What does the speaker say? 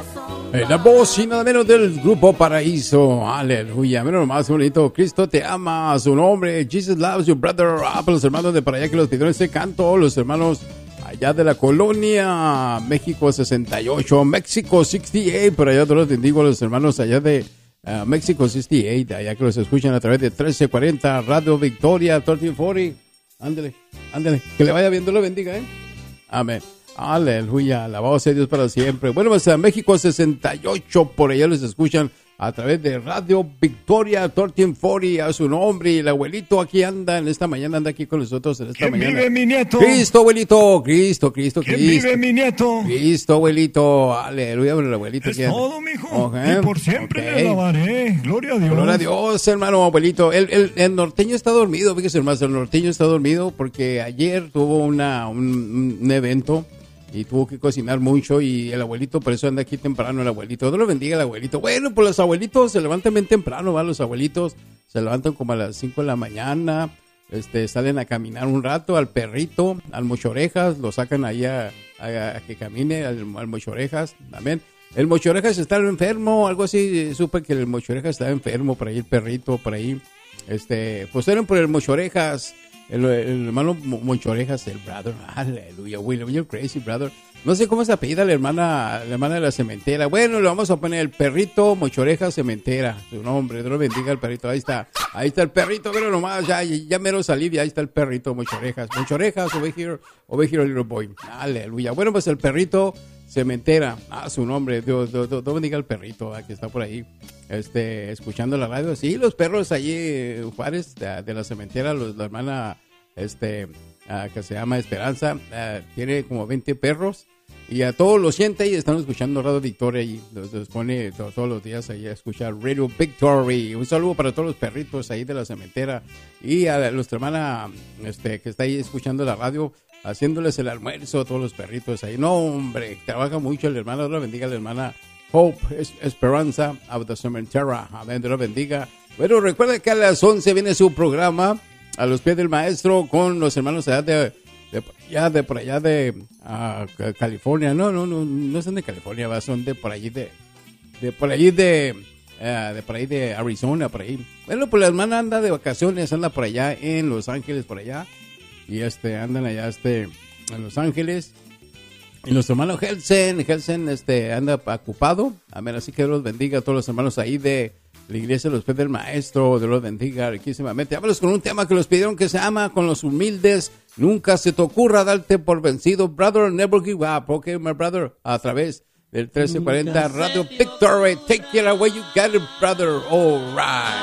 La voz y nada menos del Grupo Paraíso. Aleluya. Menos más bonito. Cristo te ama. Su nombre. Jesus loves you, brother. Los hermanos de para allá que los pidieron este canto. Los hermanos allá de la colonia México 68. México 68. Por allá todos los bendigo a los hermanos allá de México 68. Allá que los escuchan a través de 1340 Radio Victoria 1340. Ándale. Que le vaya bien. Dios lo bendiga, Amén. Aleluya, alabado sea Dios para siempre. Bueno, pues a México 68, por allá los escuchan a través de Radio Victoria 1340, a su nombre. Y el abuelito aquí anda, en esta mañana anda aquí con nosotros en esta ¿Quién mañana. vive, mi nieto? Cristo, abuelito, Cristo. ¿Quién vive, mi nieto? Cristo, abuelito, aleluya, el abuelito. Es todo, mijo. Okay. Y por siempre le alabaré. Gloria a Dios. Gloria a Dios, hermano, abuelito. El norteño está dormido, fíjese, hermano, el norteño está dormido porque ayer tuvo un evento. Y tuvo que cocinar mucho y el abuelito, por eso anda aquí temprano el abuelito. Dios lo bendiga el abuelito. Bueno, pues los abuelitos se levantan bien temprano, ¿va? Los abuelitos se levantan como a las 5 de la mañana, salen a caminar un rato, al perrito, al mochorejas, lo sacan ahí a que camine, al mochorejas, amén. El mochorejas está enfermo, algo así, supe que el mochorejas estaba enfermo, por ahí el perrito, por ahí, pues eran por el mochorejas. El hermano Monchorejas, el brother, aleluya, William, you're crazy, brother. No sé cómo se apellida la hermana de la cementera. Bueno, le vamos a poner el perrito Monchorejas Cementera, su nombre, Dios lo bendiga el perrito. Ahí está el perrito, pero nomás, ya mero salí, ahí está el perrito Monchorejas, over here, little boy, aleluya. Bueno, pues el perrito Cementera, su nombre, Dios bendiga el perrito que está por ahí, escuchando la radio. Sí, los perros allí, Juárez, de la cementera, la hermana, que se llama Esperanza, tiene como 20 perros y a todos los siente y están escuchando Radio Victoria y los pone todos los días ahí a escuchar Radio Victory. Un saludo para todos los perritos ahí de la cementera y a nuestra hermana, que está ahí escuchando la radio, haciéndoles el almuerzo a todos los perritos ahí. No, hombre, trabaja mucho el hermano. Dios lo bendiga, la hermana Hope Esperanza of the Cementera. Amén, Dios lo bendiga. Bueno, recuerda que a las 11 viene su programa A los Pies del Maestro con los hermanos allá de por allá de California. No son de California, son de por allí de Arizona, por ahí. Bueno, pues la hermana anda de vacaciones, anda por allá en Los Ángeles, por allá. Y andan allá en Los Ángeles. Y nuestro hermano Helsen anda ocupado. Amén, así que Dios los bendiga a todos los hermanos ahí de la iglesia de los pies del maestro. Dios los bendiga riquísimamente. Vámonos con un tema que los pidieron, que se llama Con los humildes. Nunca se te ocurra darte por vencido, brother, never give up. Ok, my brother, a través del 1340 Radio Victory. Take it away, you got it, brother. All right.